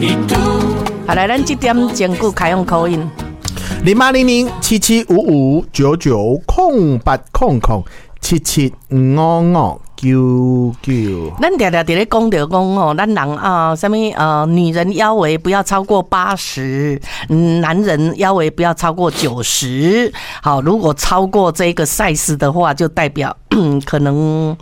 好，来，咱这点兼顾开用口音。 0800775599775599。 咱常常在咧讲着讲吼，咱人啊，什么女人腰围不要超过80，男人腰围不要超过90。好，如果超过这个size的话，就代表可能。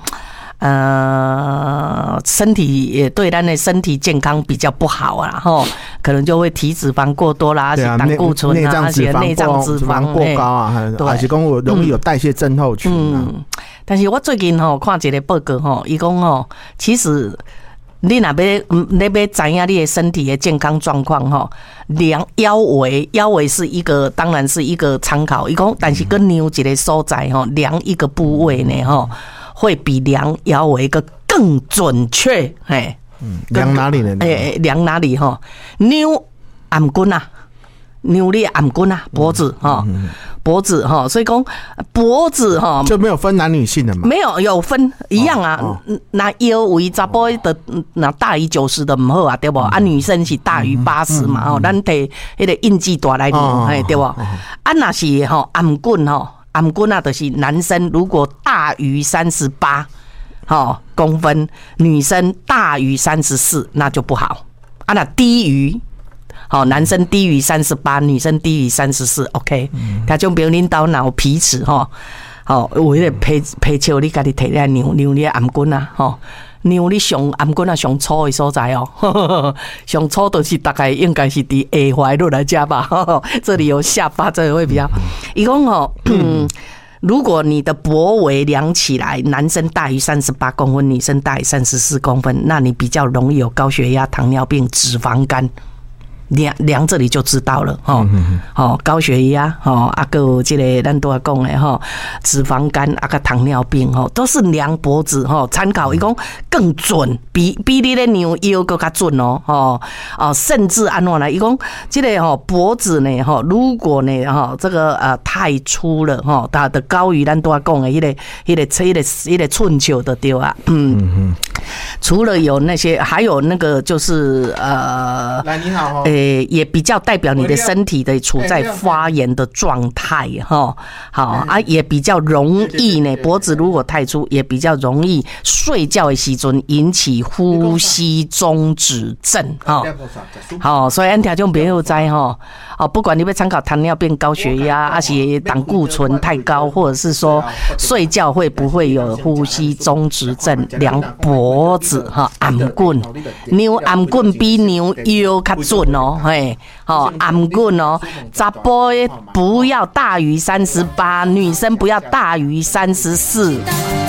身体也对咱的身体健康比较不好啊，吼，可能就会体脂肪过多啦，而且胆固醇啊，而且内脏脂肪过高啊，还是讲容易有代谢症候群啊。 但是我最近吼看一个报告吼，伊讲吼，其实你若要知影你的身体的健康状况吼，量腰围是一个，当然是一个参考。伊讲，但是跟量一个所在吼，量一个部位呢吼。会比量腰围更准确，嘿， 量哪里呢？ 量哪里哈？牛颔棍啊，牛的颔棍啊，脖子哈，脖子哈，所以讲脖子哈就没有分男女性的嘛？ 没有，有分一样啊。那腰围查甫的那大于90的唔好啊，对不？啊，女生是大于80嘛，哦，咱摕迄个印记大来量，嘿，对不？啊，那是吼颔棍吼。颔棍啊，就是男生如果大于38公分，女生大于34，那就不好。啊，那低于男生低于38，女生低于34 ，OK。他就比如恁到脑皮尺有迄个皮球，你家己摕来量你的颔棍啊，量你上颔棍啊上粗的所在哦，上粗就是大概应该是伫下踝落来加吧，这里有下巴，这里会比较。伊讲如果你的脖围量起来，男生大于38公分，女生大于34公分，那你比较容易有高血压、糖尿病、脂肪肝。量这里就知道了高血压还有这个咱都要讲的脂肪肝个糖尿病都是量脖子参考，伊讲更准，比你咧量腰更加准甚至安怎呢？伊讲这个脖子呢如果呢这个太粗了它的高于咱都要讲的迄个寸球的对啊，除了有那些，还有那个就是来你好也比较代表你的身体的处在发炎的状态好啊，也比较容易呢。脖子如果太粗，也比较容易睡觉的时阵引起呼吸中止症好，所以咱听众朋友知不管你要参考糖尿病、高血压，还是胆固醇太高，或者是说睡觉会不会有呼吸中止症，量脖子颔棍，量颔棍比量腰较准嘿，颔棍查甫不要大于38，女生不要大于34。